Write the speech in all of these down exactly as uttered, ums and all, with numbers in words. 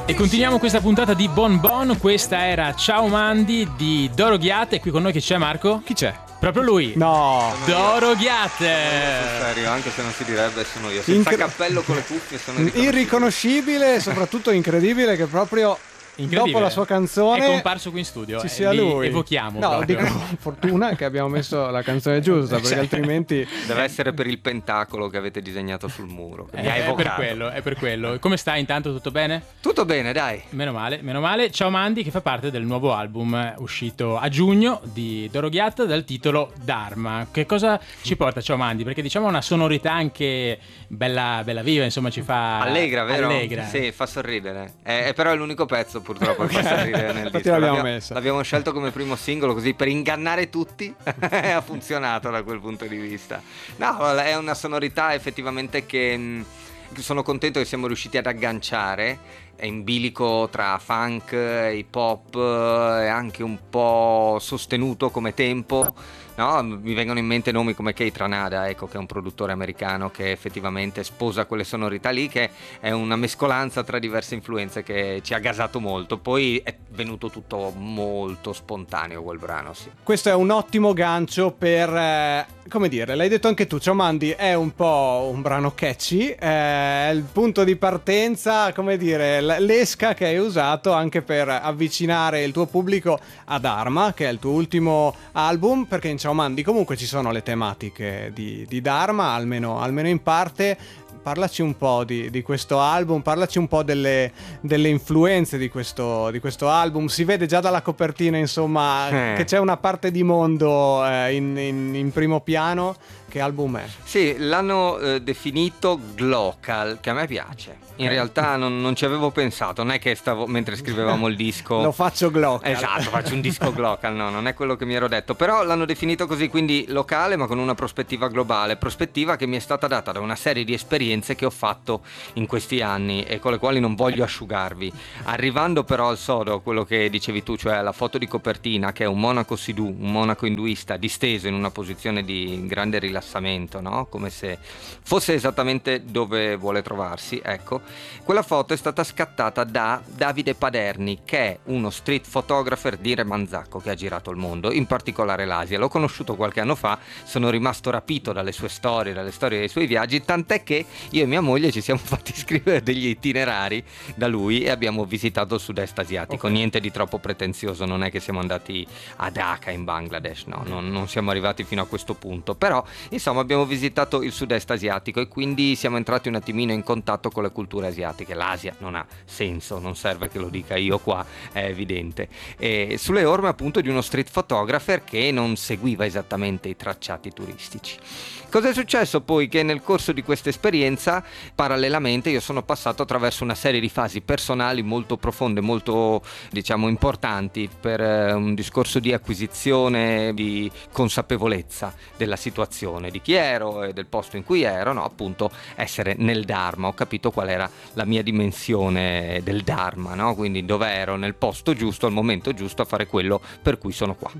E continuiamo questa puntata di Bon Bon. Questa era Ciao Mandy di Doro Ghiat. E qui con noi chi c'è, Marco? Chi c'è? Proprio lui. No. Doro Ghiat. Serio, anche se non si direbbe sono io. Senza Incre- cappello, con le cuffie sono irriconoscibile. Irriconoscibile e soprattutto incredibile che proprio dopo la sua canzone è comparso qui in studio. Ci eh, sia li lui. Evochiamo. No, proprio. dico fortuna che abbiamo messo la canzone giusta, perché Cioè. altrimenti Deve essere per il pentacolo che avete disegnato sul muro. Che Eh, mi ha è per evocato. quello, è per quello. Come stai intanto? Tutto bene? Tutto bene, dai. Meno male, meno male. Ciao Mandy, che fa parte del nuovo album uscito a giugno di Doro Ghiat dal titolo Dharma. Che cosa ci porta Ciao Mandy? Perché diciamo una sonorità anche bella, bella viva, insomma ci fa... Allegra, vero? Allegra. Sì, fa sorridere. Eh, eh, però è l'unico pezzo purtroppo che fa sorridere nel Infatti disco. l'abbiamo L'abbiamo, messa. l'abbiamo scelto come primo singolo così per ingannare tutti. Ha funzionato da quel punto di vista. No, è una sonorità effettivamente che... mh, sono contento che siamo riusciti ad agganciare. È in bilico tra funk, hip hop e anche un po' sostenuto come tempo. No, mi vengono in mente nomi come Keith Ranada, ecco, che è un produttore americano che effettivamente sposa quelle sonorità lì, che è una mescolanza tra diverse influenze che ci ha gasato molto. Poi è venuto tutto molto spontaneo quel brano, sì. questo è un ottimo gancio per, eh, come dire, l'hai detto anche tu, Ciao Mandy è un po' un brano catchy, eh, è il punto di partenza, come dire, l- l'esca che hai usato anche per avvicinare il tuo pubblico a Dharma, che è il tuo ultimo album, perché in Ciao Mandy comunque ci sono le tematiche di, di Dharma, almeno, almeno in parte. Parlaci un po' di, di questo album, parlaci un po' delle, delle influenze di questo, di questo album. Si vede già dalla copertina, insomma, Eh. che c'è una parte di mondo eh, in, in, in primo piano. Che album è? Sì, l'hanno eh, definito Glocal, che a me piace. In Ok. realtà non, non ci avevo pensato, non è che stavo mentre scrivevamo il disco. Lo faccio Glock. Esatto, faccio un disco Glocal, no, non è quello che mi ero detto. Però l'hanno definito così, quindi locale ma con una prospettiva globale. Prospettiva che mi è stata data da una serie di esperienze che ho fatto in questi anni e con le quali non voglio asciugarvi. Arrivando però al sodo, quello che dicevi tu, cioè la foto di copertina, che è un monaco sidù, un monaco induista disteso in una posizione di grande rilassamento, no? Come se fosse esattamente dove vuole trovarsi, ecco. Quella foto è stata scattata da Davide Paderni, che è uno street photographer di Remanzacco che ha girato il mondo, in particolare l'Asia. L'ho conosciuto qualche anno fa, sono rimasto rapito dalle sue storie, dalle storie dei suoi viaggi, tant'è che io e mia moglie ci siamo fatti scrivere degli itinerari da lui e abbiamo visitato il sud-est asiatico. Ok. Niente di troppo pretenzioso, non è che siamo andati a Dhaka in Bangladesh, no, non, non siamo arrivati fino a questo punto, però insomma abbiamo visitato il sud-est asiatico e quindi siamo entrati un attimino in contatto con le culture asiatiche. L'Asia non ha senso, non serve che lo dica io qua, è evidente. E sulle orme appunto di uno street photographer che non seguiva esattamente i tracciati turistici. Cosa è successo poi? Che nel corso di questa esperienza, parallelamente, io sono passato attraverso una serie di fasi personali molto profonde, molto, diciamo, importanti per eh, un discorso di acquisizione, di consapevolezza della situazione, di chi ero e del posto in cui ero, no? Appunto essere nel Dharma. Ho capito qual era la mia dimensione del Dharma, no? Quindi dove ero, nel posto giusto, al momento giusto, a fare quello per cui sono qua.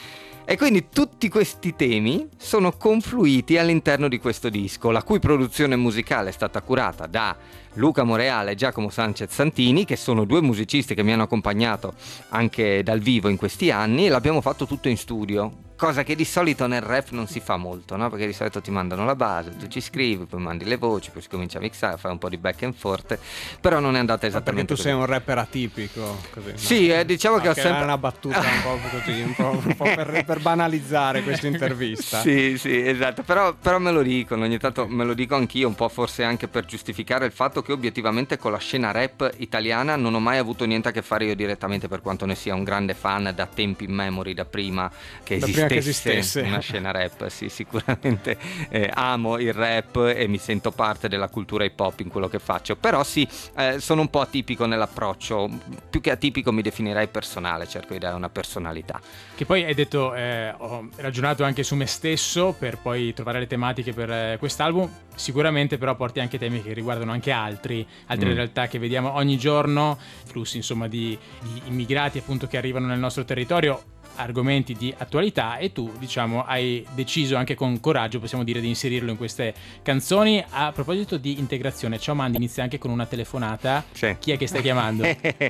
E quindi tutti questi temi sono confluiti all'interno di questo disco, la cui produzione musicale è stata curata da Luca Moreale e Giacomo Sanchez Santini, che sono due musicisti che mi hanno accompagnato anche dal vivo in questi anni, e l'abbiamo fatto tutto in studio. Cosa che di solito nel rap non si fa molto, no? Perché di solito ti mandano la base, tu ci scrivi, poi mandi le voci, poi si comincia a mixare, fai un po' di back and forth, però non è andata Perché esattamente tu sei così. un rapper atipico, così, no? Sì, eh, diciamo No, che ho che sempre... era una battuta un po' così, un po', un po' per, per banalizzare questa intervista. Sì, sì, esatto, però, però me lo dicono, ogni tanto me lo dico anch'io, un po' forse anche per giustificare il fatto che obiettivamente con la scena rap italiana non ho mai avuto niente a che fare io direttamente, per quanto ne sia un grande fan da tempi immemori, da prima che Da esistesse, prima che esistesse. una scena rap. Sì, sicuramente eh, amo il rap e mi sento parte della cultura hip hop in quello che faccio, però sì, eh, sono un po' atipico nell'approccio, più che atipico mi definirei personale, cerco di dare una personalità. Che poi hai detto, eh, ho ragionato anche su me stesso per poi trovare le tematiche per eh, quest'album. Sicuramente però porti anche temi che riguardano anche altri, altre Mm. realtà che vediamo ogni giorno, flussi insomma di, di immigrati appunto che arrivano nel nostro territorio. argomenti di attualità, e tu, diciamo, hai deciso anche con coraggio, possiamo dire, di inserirlo in queste canzoni. A proposito di integrazione, ciao Mandy, inizia anche con una telefonata. Sì. Chi è che stai chiamando?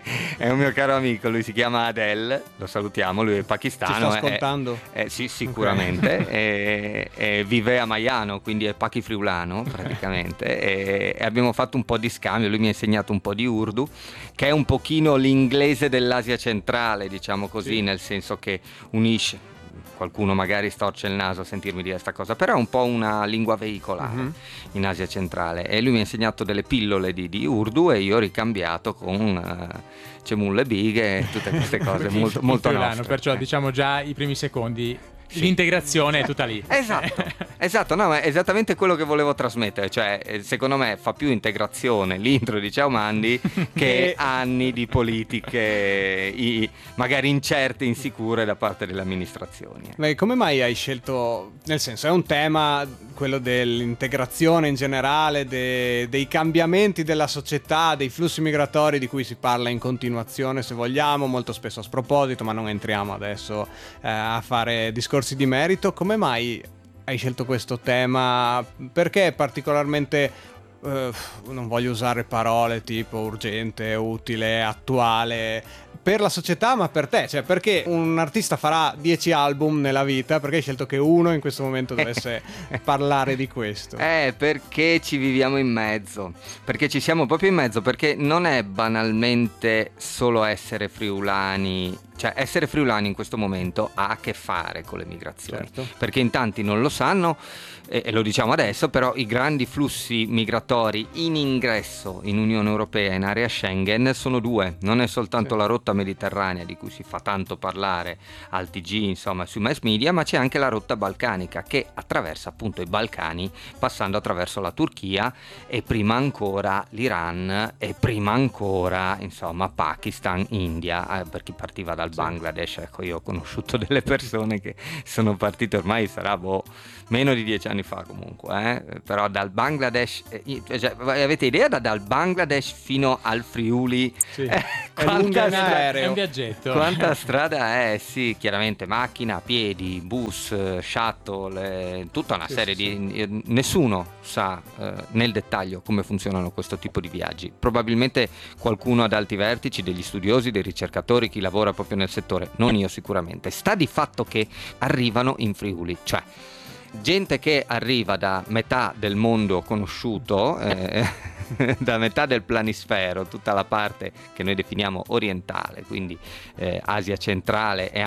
È un mio caro amico, lui si chiama Adel, lo salutiamo, lui è pakistano. Ci sta ascoltando? È, è, sì, sicuramente. Okay. E, e vive a Maiano, quindi è pakifriulano praticamente. e, e abbiamo fatto un po' di scambio, lui mi ha insegnato un po' di Urdu, che è un pochino l'inglese dell'Asia centrale, diciamo così, sì. Nel senso che unisce, qualcuno magari storce il naso a sentirmi dire questa cosa, però è un po' una lingua veicolare uh-huh. in Asia centrale, e lui mi ha insegnato delle pillole di, di Urdu e io ho ricambiato con uh, Cemulle Bighe e tutte queste cose molto, molto nostre. Perciò diciamo già i primi secondi. Sì. L'integrazione è tutta lì. Esatto, esatto, no, ma è esattamente quello che volevo trasmettere, cioè secondo me fa più integrazione l'intro di Ciao Mandy che anni di politiche i, magari incerte, insicure da parte delle amministrazioni. Ma come mai hai scelto, nel senso è un tema, quello dell'integrazione in generale, de, dei cambiamenti della società, dei flussi migratori di cui si parla in continuazione, se vogliamo, molto spesso a sproposito, ma non entriamo adesso eh, a fare discorsi di merito. Come mai hai scelto questo tema? Perché è particolarmente, uh, non voglio usare parole tipo urgente, utile, attuale per la società, ma per te? Cioè, perché un artista farà dieci album nella vita, perché hai scelto che uno in questo momento dovesse parlare di questo? Eh, perché ci viviamo in mezzo, perché ci siamo proprio in mezzo, perché non è banalmente solo essere friulani. Cioè, essere friulani in questo momento ha a che fare con le migrazioni, certo. Perché in tanti non lo sanno e, e lo diciamo adesso, però i grandi flussi migratori in ingresso in Unione Europea, in area Schengen, sono due. Non è soltanto sì. la rotta mediterranea di cui si fa tanto parlare al T G, insomma, sui mass media, ma c'è anche la rotta balcanica che attraversa appunto i Balcani, passando attraverso la Turchia e prima ancora l'Iran e prima ancora, insomma, Pakistan, India, eh, per chi partiva dal Bangladesh. Ecco, io ho conosciuto delle persone che sono partite ormai sarà boh, meno di dieci anni fa comunque, eh? Però dal Bangladesh, eh, cioè, avete idea da, dal Bangladesh fino al Friuli? Sì. Eh, è lunga in aereo. È un viaggetto. Quanta strada è? Sì, chiaramente macchina, piedi, bus, shuttle, eh, tutta una sì, serie sì, di... Sì. Nessuno sa eh, nel dettaglio come funzionano questo tipo di viaggi. Probabilmente qualcuno ad alti vertici, degli studiosi, dei ricercatori, chi lavora proprio nel settore, non io sicuramente. Sta di fatto che arrivano in Friuli, cioè gente che arriva da metà del mondo conosciuto, eh, da metà del planisfero, tutta la parte che noi definiamo orientale, quindi eh, Asia centrale e